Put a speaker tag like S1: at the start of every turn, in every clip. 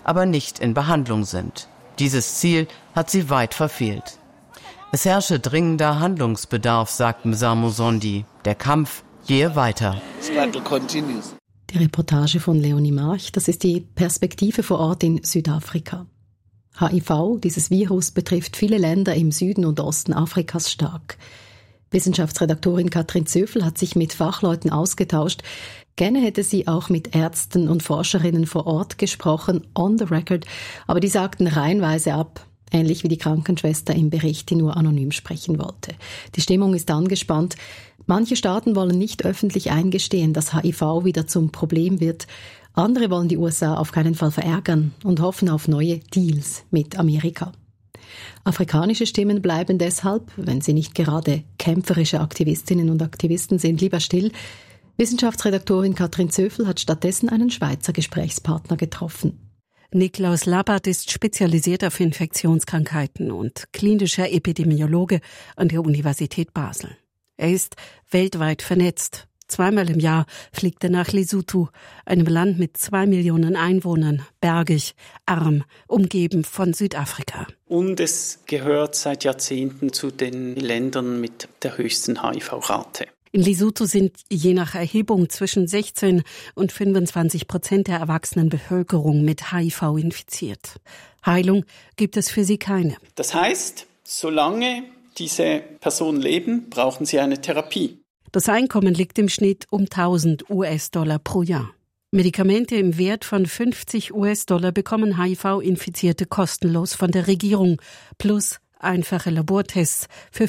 S1: aber nicht in Behandlung sind. Dieses Ziel hat sie weit verfehlt. Es herrsche dringender Handlungsbedarf, sagt Msamo Sondi. Der Kampf gehe weiter.
S2: Die Reportage von Leonie March, das ist die Perspektive vor Ort in Südafrika. HIV, dieses Virus, betrifft viele Länder im Süden und Osten Afrikas stark. Wissenschaftsredaktorin Katrin Zöfel hat sich mit Fachleuten ausgetauscht. Gerne hätte sie auch mit Ärzten und Forscherinnen vor Ort gesprochen, on the record, aber die sagten reihenweise ab, ähnlich wie die Krankenschwester im Bericht, die nur anonym sprechen wollte. Die Stimmung ist angespannt. Manche Staaten wollen nicht öffentlich eingestehen, dass HIV wieder zum Problem wird. Andere wollen die USA auf keinen Fall verärgern und hoffen auf neue Deals mit Amerika. Afrikanische Stimmen bleiben deshalb, wenn sie nicht gerade kämpferische Aktivistinnen und Aktivisten sind, lieber still. Wissenschaftsredaktorin Katrin Zöfel hat stattdessen einen Schweizer Gesprächspartner getroffen.
S3: Niklaus Lappert ist spezialisiert auf Infektionskrankheiten und klinischer Epidemiologe an der Universität Basel. Er ist weltweit vernetzt. 2-mal im Jahr fliegt er nach Lesotho, einem Land mit 2 Millionen Einwohnern, bergig, arm, umgeben von Südafrika.
S4: Und es gehört seit Jahrzehnten zu den Ländern mit der höchsten HIV-Rate.
S3: In Lesotho sind je nach Erhebung zwischen 16% und 25% der erwachsenen Bevölkerung mit HIV infiziert. Heilung gibt es für sie keine.
S4: Das heißt, solange diese Personen leben, brauchen sie eine Therapie.
S3: Das Einkommen liegt im Schnitt um $1.000 pro Jahr. Medikamente im Wert von $50 bekommen HIV-Infizierte kostenlos von der Regierung, plus einfache Labortests für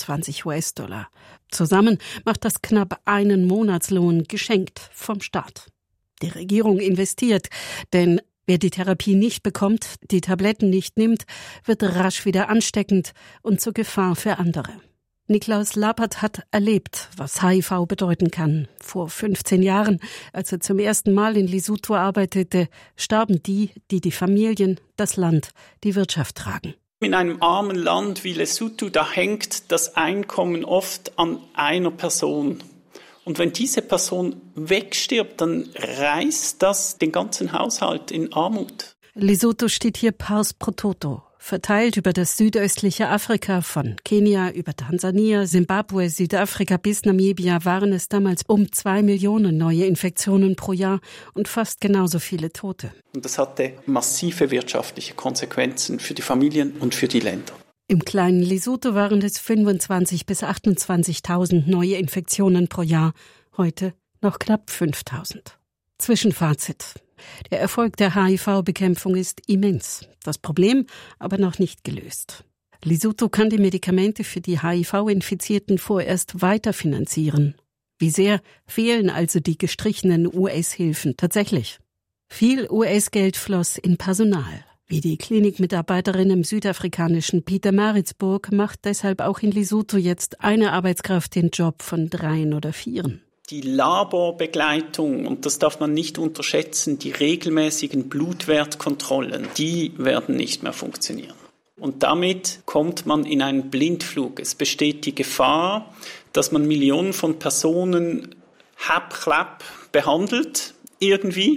S3: $25. Zusammen macht das knapp einen Monatslohn, geschenkt vom Staat. Die Regierung investiert, denn wer die Therapie nicht bekommt, die Tabletten nicht nimmt, wird rasch wieder ansteckend und zur Gefahr für andere. Niklaus Lappert hat erlebt, was HIV bedeuten kann. Vor 15 Jahren, als er zum ersten Mal in Lesotho arbeitete, starben die Familien, das Land, die Wirtschaft tragen.
S4: In einem armen Land wie Lesotho, da hängt das Einkommen oft an einer Person. Und wenn diese Person wegstirbt, dann reißt das den ganzen Haushalt in Armut.
S3: Lesotho steht hier pars pro toto. Verteilt über das südöstliche Afrika, von Kenia über Tansania, Simbabwe, Südafrika bis Namibia waren es damals um 2 Millionen neue Infektionen pro Jahr und fast genauso viele Tote.
S4: Und das hatte massive wirtschaftliche Konsequenzen für die Familien und für die Länder.
S3: Im kleinen Lesotho waren es 25.000 bis 28.000 neue Infektionen pro Jahr, heute noch knapp 5.000. Zwischenfazit. Der Erfolg der HIV-Bekämpfung ist immens. Das Problem aber noch nicht gelöst. Lesotho kann die Medikamente für die HIV-Infizierten vorerst weiterfinanzieren. Wie sehr fehlen also die gestrichenen US-Hilfen tatsächlich? Viel US-Geld floss in Personal. Wie die Klinikmitarbeiterin im südafrikanischen Pietermaritzburg macht deshalb auch in Lesotho jetzt eine Arbeitskraft den Job von 3 oder 4.
S4: Die Laborbegleitung, und das darf man nicht unterschätzen, die regelmäßigen Blutwertkontrollen, die werden nicht mehr funktionieren. Und damit kommt man in einen Blindflug. Es besteht die Gefahr, dass man Millionen von Personen happ-klapp behandelt, irgendwie.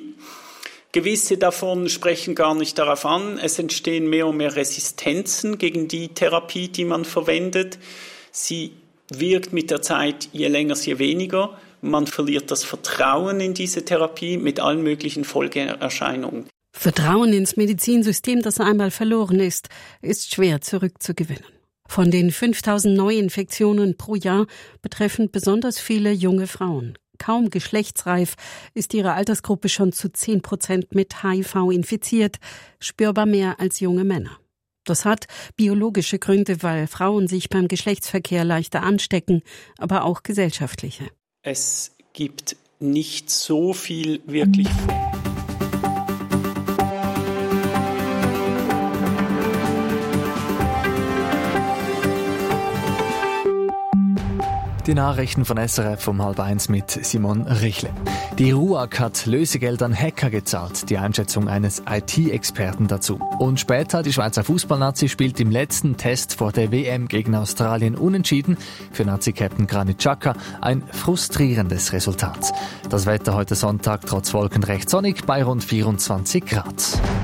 S4: Gewisse davon sprechen gar nicht darauf an. Es entstehen mehr und mehr Resistenzen gegen die Therapie, die man verwendet. Sie wirkt mit der Zeit je länger, je weniger. Man verliert das Vertrauen in diese Therapie mit allen möglichen Folgeerscheinungen.
S3: Vertrauen ins Medizinsystem, das einmal verloren ist schwer zurückzugewinnen. Von den 5.000 Neuinfektionen pro Jahr betreffen besonders viele junge Frauen. Kaum geschlechtsreif ist ihre Altersgruppe schon zu 10% mit HIV infiziert, spürbar mehr als junge Männer. Das hat biologische Gründe, weil Frauen sich beim Geschlechtsverkehr leichter anstecken, aber auch gesellschaftliche.
S4: Es gibt nicht so viel wirklich.
S5: Die Nachrichten von SRF um 12:30 mit Simon Richle. Die RUAG hat Lösegeld an Hacker gezahlt, die Einschätzung eines IT-Experten dazu. Und später, die Schweizer Fußballnazi spielt im letzten Test vor der WM gegen Australien unentschieden. Für Nazi-Captain Granit Xhaka ein frustrierendes Resultat. Das Wetter heute Sonntag trotz Wolken recht sonnig bei rund 24 Grad.